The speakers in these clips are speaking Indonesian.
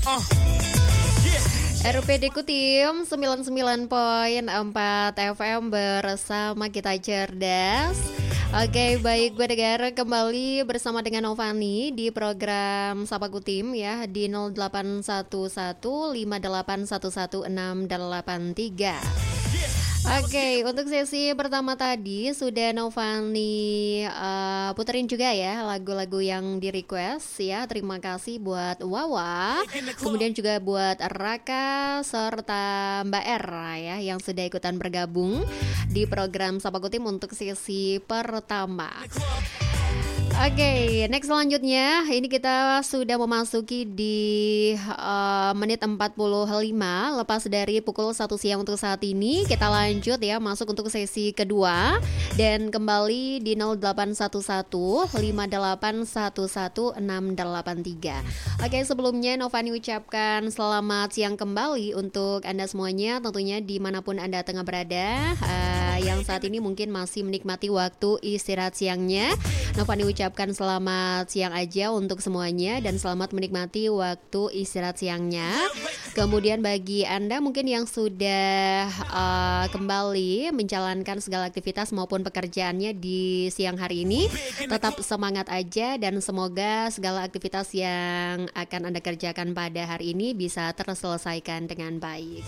RPD Kutim 99.4 FM bersama kita cerdas. Oke, baik pendengar, kembali bersama dengan Novani di program Sapa Kutim ya di 0811581163. Oke, untuk sesi pertama tadi sudah Novani puterin juga ya lagu-lagu yang di request ya. Terima kasih buat Wawa, kemudian juga buat Raka serta Mbak R ya yang sudah ikutan bergabung di program Sapa Kutim untuk sesi pertama. Oke, next selanjutnya ini kita sudah memasuki di menit 45 lepas dari pukul 1 siang untuk saat ini. Kita lanjut ya masuk untuk sesi kedua dan kembali di 0811581163. Oke, sebelumnya Novani ucapkan selamat siang kembali untuk Anda semuanya, tentunya dimanapun Anda tengah berada, yang saat ini mungkin masih menikmati waktu istirahat siangnya. Novani ucapkan selamat siang aja untuk semuanya dan selamat menikmati waktu istirahat siangnya. Kemudian bagi Anda mungkin yang sudah kembali menjalankan segala aktivitas maupun pekerjaannya di siang hari ini, tetap semangat aja dan semoga segala aktivitas yang akan Anda kerjakan pada hari ini bisa terselesaikan dengan baik.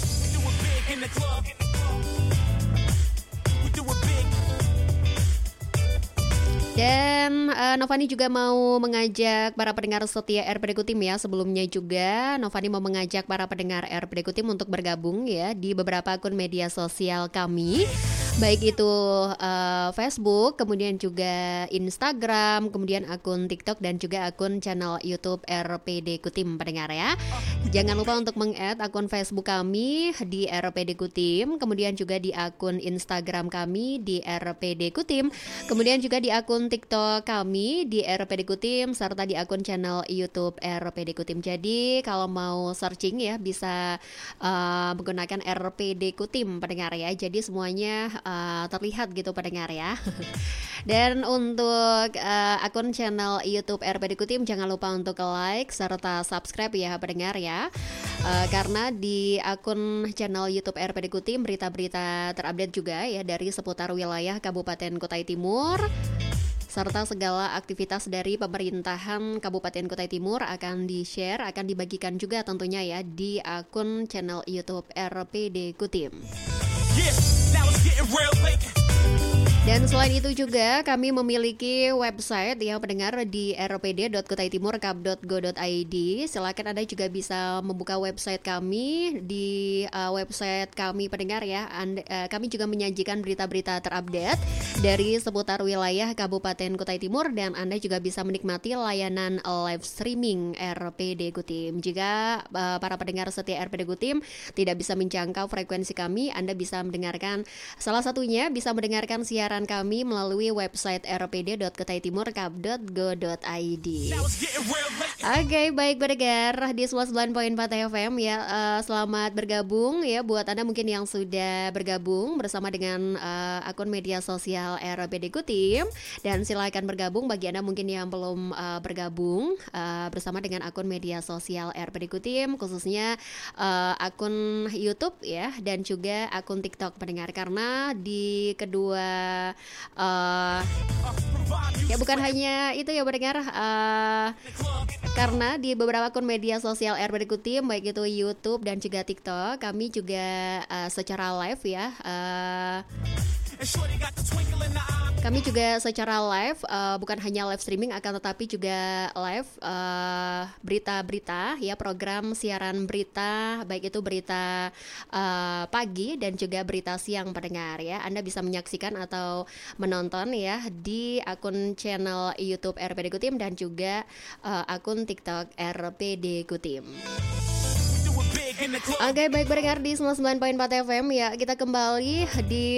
Dan Novani juga mau mengajak para pendengar setia RPD Kutim ya. Sebelumnya juga Novani mau mengajak para pendengar RPD Kutim untuk bergabung ya di beberapa akun media sosial kami, baik itu Facebook, kemudian juga Instagram, kemudian akun TikTok dan juga akun channel YouTube RPD Kutim pendengar ya. Jangan lupa untuk meng-add akun Facebook kami di RPD Kutim, kemudian juga di akun Instagram kami di RPD Kutim, kemudian juga di akun TikTok kami di RPD Kutim, serta di akun channel YouTube RPD Kutim. Jadi kalau mau searching ya bisa menggunakan RPD Kutim pendengar ya. Jadi semuanya terlihat gitu pendengar ya. Dan untuk akun channel YouTube RPD Kutim jangan lupa untuk like serta subscribe ya pendengar ya. Karena di akun channel YouTube RPD Kutim berita-berita terupdate juga ya dari seputar wilayah Kabupaten Kutai Timur, serta segala aktivitas dari pemerintahan Kabupaten Kutai Timur akan di-share, akan dibagikan juga tentunya ya di akun channel YouTube RPD Kutim. Dan selain itu juga kami memiliki website yang pendengar di rpd.kutaitimur.kap.go.id. Silakan Anda juga bisa membuka website kami di website kami pendengar ya. Kami juga menyajikan berita-berita terupdate dari seputar wilayah Kabupaten Kutai Timur dan Anda juga bisa menikmati layanan live streaming RPD Kutim. Jika para pendengar setia RPD Kutim tidak bisa menjangkau frekuensi kami, Anda bisa mendengarkan salah satunya bisa mendengarkan siaran kami melalui website rpd.kutaitimur.kap.go.id. Oke, baik pendengar di 99.4 FM ya, selamat bergabung ya buat Anda mungkin yang sudah bergabung bersama dengan akun media sosial RPD Kutim, dan silakan bergabung bagi Anda mungkin yang belum bergabung bersama dengan akun media sosial RPD Kutim, khususnya akun YouTube ya dan juga akun TikTok pendengar, karena di kedua ya bukan hanya itu ya pendengar, karena di beberapa akun media sosial RPD Kutim baik itu YouTube dan juga TikTok kami juga secara live ya, kami juga secara live, bukan hanya live streaming akan tetapi juga live berita-berita ya, program siaran berita baik itu berita pagi dan juga berita siang pendengar ya. Anda bisa menyaksikan atau menonton ya di akun channel YouTube RPD Kutim dan juga akun TikTok RPD Kutim. Oke, baik pendengar di 99.4 FM ya, kita kembali di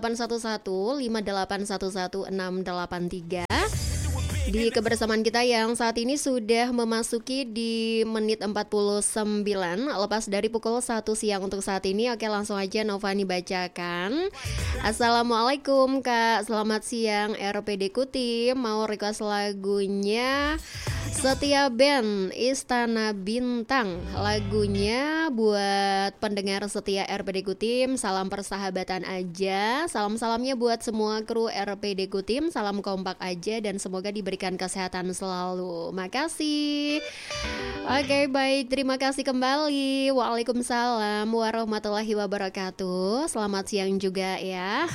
0811581163 di kebersamaan kita yang saat ini sudah memasuki di menit 49 lepas dari pukul 1 siang untuk saat ini. Oke, langsung aja Novani bacakan. Assalamualaikum Kak, selamat siang RPD Kutim, mau request lagunya Setia Band Istana Bintang, lagunya buat pendengar setia RPD Kutim. Salam persahabatan aja, salam-salamnya buat semua kru RPD Kutim. Salam kompak aja dan semoga diberikan kesehatan selalu. Makasih. Oke, baik, terima kasih kembali. Waalaikumsalam warahmatullahi wabarakatuh. Selamat siang juga ya,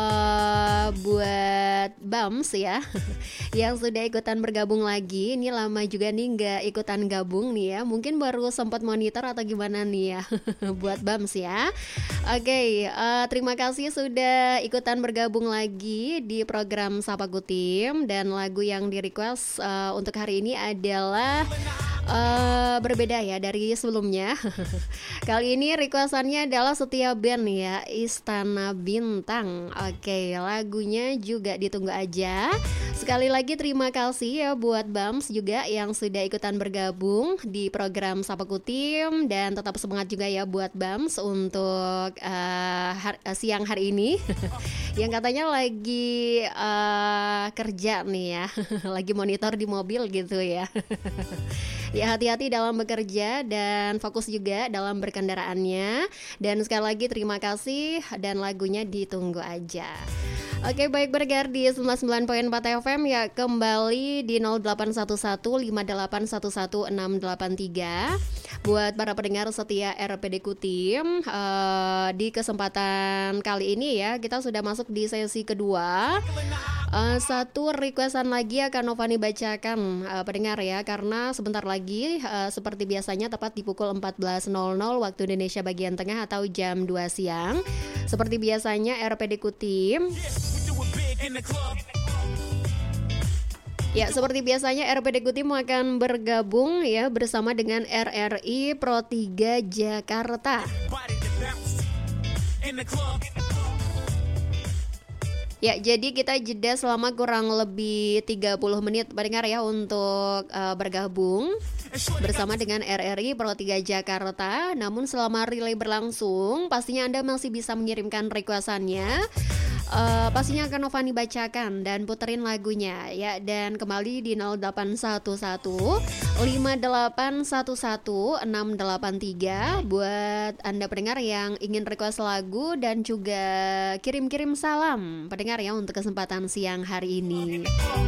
buat Bams ya yang sudah ikutan bergabung lagi. Ini lama juga nih nggak ikutan gabung nih ya. Mungkin baru sempat monitor atau gimana nih ya. Buat Bams ya. Oke, terima kasih sudah ikutan bergabung lagi di program Sapa Kutim. Dan lagu yang di request untuk hari ini adalah berbeda ya dari sebelumnya. Kali ini requestannya adalah Setia Band ya, Istana Bintang. Oke, lagunya juga ditunggu aja. Sekali lagi terima kasih ya buat Bams juga yang sudah ikutan bergabung di program Sapa Kutim. Dan tetap semangat juga ya buat Bams untuk siang hari ini. Yang katanya lagi kerja nih ya. Lagi monitor di mobil gitu ya. Ya, hati-hati dalam bekerja dan fokus juga dalam berkendaraannya. Dan sekali lagi terima kasih dan lagunya ditunggu aja. Oke, baik, bergerak di 99.4 FM ya, kembali di 081158110683 buat para pendengar setia RPD Kutim. Di kesempatan kali ini ya, kita sudah masuk di sesi kedua. Satu requestan lagi akan Novani bacakan pendengar ya, karena sebentar lagi seperti biasanya tepat di pukul 14.00 waktu Indonesia bagian tengah atau jam 2 siang. Seperti biasanya RPD Kutim. Ya, seperti biasanya RPD Kutim akan bergabung ya bersama dengan RRI Pro 3 Jakarta. Ya, jadi kita jeda selama kurang lebih 30 menit pendengar ya untuk bergabung bersama dengan RRI Pro 3 Jakarta. Namun selama relay berlangsung, pastinya Anda masih bisa mengirimkan requestannya. Pastinya akan Novani bacakan dan puterin lagunya ya. Dan kembali di 081158110683 buat Anda pendengar yang ingin request lagu dan juga kirim-kirim salam pendengar ya untuk kesempatan siang hari ini.